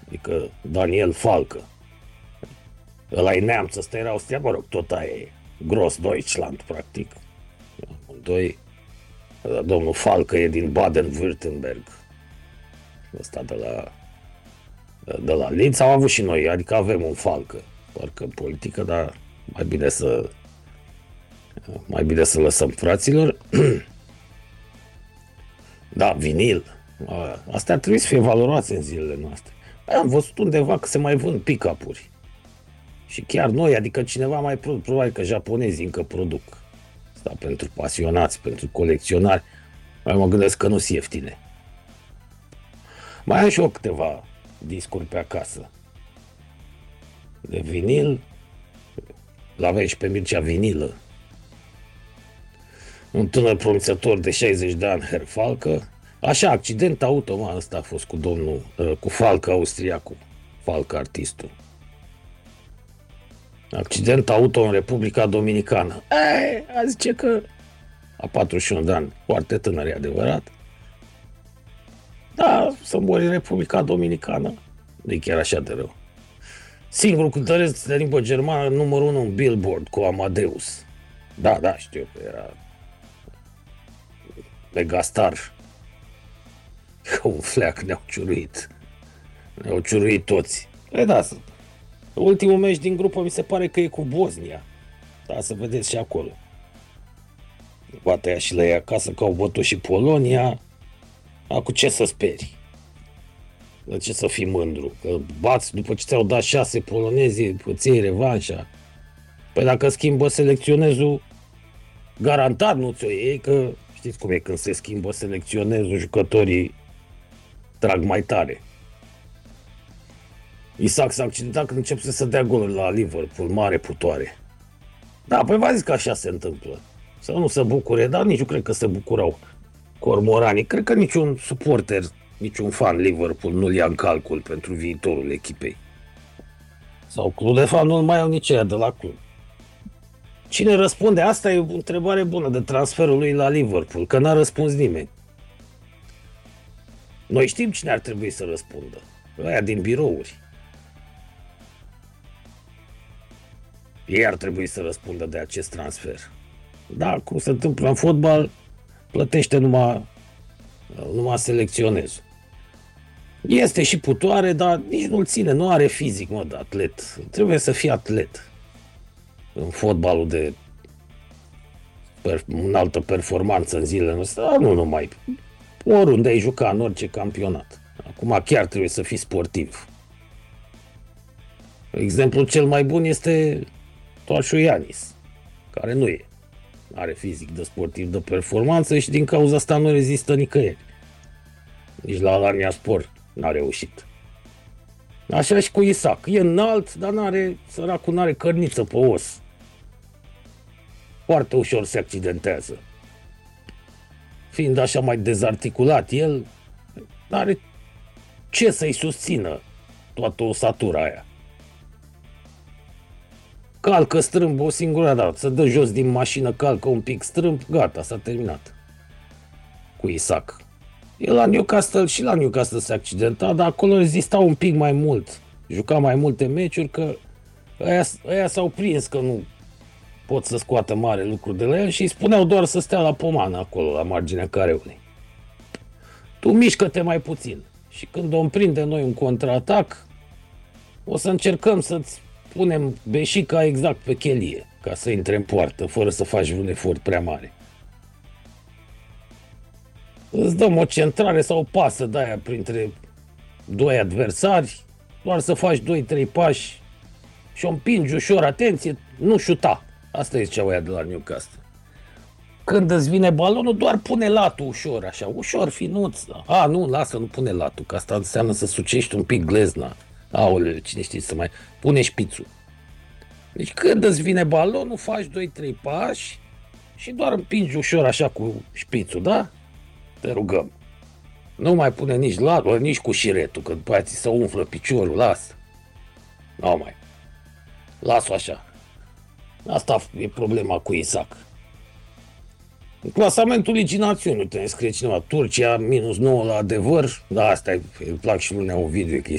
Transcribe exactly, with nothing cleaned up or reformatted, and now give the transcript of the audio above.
Adică Daniel Falcă. Ăla e neamț, ăsta era Austria, mă rog, tot aia e. Gros Deutschland, practic. Doi, domnul Falcă e din Baden-Württemberg. Ăsta de la de la Linz am avut și noi, adică avem un Falcă. Parcă politică, dar mai bine să mai bine să lăsăm fraților. Da, vinil. Astea ar trebui să fie valoroase în zilele noastre. Păi am văzut undeva că se mai vând pick-up-uri. Și chiar noi, adică cineva mai produc, probabil că japonezii încă produc. Asta pentru pasionați, pentru colecționari. Mai mă gândesc că nu sunt ieftine. Mai am și eu câteva discuri pe acasă. De vinil. L-aveai și pe Mircea Vinilă. Un tânăr promițător de șaizeci de ani, Herr Falcă. Așa, accident auto, mă, ăsta a fost cu domnul, cu Falcă austriacul. Falcă artistul. Accident auto în Republica Dominicană. Ei, a zice că a patruzeci și unu de ani, foarte tânăr, e adevărat. Da, să mori în Republica Dominicană. Nu e chiar așa de rău. Singurul cântăresc de limbă germană, numărul unu în Billboard cu Amadeus. Da, da, știu că era megastar. Un fleac ne-au ciuruit. Ne-au ciuruit toți. E da, ultimul meci din grupă mi se pare că e cu Bosnia. Da, să vedeți și acolo. Poate ea și la ei acasă că au bătut și Polonia. Acum ce să speri? De ce să fii mândru? Că bați după ce ți-au dat șase polonezi, îți iei revanșa. Păi dacă schimbă selecționezul, garantat nu ți-o iei, că știți cum e când se schimbă selecționezul, jucătorii trag mai tare. Isaac s-a accidentat când încep să se dea goluri la Liverpool, mare putoare. Da, păi v-a zis că așa se întâmplă. Să nu se bucure, dar nici nu cred că se bucurau cormoranii. Cred că niciun suporter, niciun fan Liverpool nu-l ia în calcul pentru viitorul echipei. Sau club, de fapt nu-l mai au nici aia de la club. Cine răspunde? Asta e o întrebare bună de transferul lui la Liverpool, că n-a răspuns nimeni. Noi știm cine ar trebui să răspundă. Aia din birouri. Ei ar trebui să răspundă de acest transfer. Da, cum se întâmplă în fotbal, plătește numai, numai selecționezul. Este și putoare, dar nici nu-l ține, nu are fizic, mă, de atlet. Trebuie să fie atlet. În fotbalul de per, înaltă performanță în zilele noastre, dar nu numai. Oriunde ai juca, în orice campionat. Acum chiar trebuie să fii sportiv. Exemplul cel mai bun este Toașu Ianis, care nu e. Are fizic de sportiv de performanță și din cauza asta nu rezistă nicăieri. Nici la Alania Sport n-a reușit. Așa și cu Isaac. E înalt, dar n-are, săracul n-are cărniță pe os. Foarte ușor se accidentează. Fiind așa mai dezarticulat, el n-are ce să-i susțină toată osatura aia. Calcă strâmb o singură dată, să dă jos din mașină, calcă un pic strâmb, gata, s-a terminat. Cu Isaac. El la Newcastle și la Newcastle se accidenta, dar acolo rezista un pic mai mult. Juca mai multe meciuri, că ăia, ăia s-au prins că nu pot să scoată mare lucru de la el și îi spuneau doar să stea la pomană acolo, la marginea careului. Tu mișcă-te mai puțin. Și când o prinde noi un contraatac, o să încercăm să-ți punem beșica exact pe chelie, ca să intre în poartă, fără să faci un efort prea mare. Îți dăm o centrare sau o pasă de aia printre doi adversari, doar să faci doi trei pași și o împingi ușor, atenție, nu șuta. Asta e ziceau aia de la Newcastle. Când îți vine balonul, doar pune latul ușor, așa, ușor, finuț. A, nu, lasă, nu pune latul, că asta înseamnă să sucești un pic glezna. Aoleu, cine știe să mai... Pune șpițul. Deci când îți vine balonul, faci doi trei pași și doar împingi ușor așa cu șpițul, da? Te rugăm. Nu mai pune nici latul, nici cu șiretul, că după aia ți se umflă piciorul, lasă. Nu mai. Las-o așa. Asta e problema cu Isaac. În clasamentul Ligii Națiunilor, te scrie cineva, Turcia minus nouă la adevăr, da, asta îi plac și lui Nea Ovidiu, că e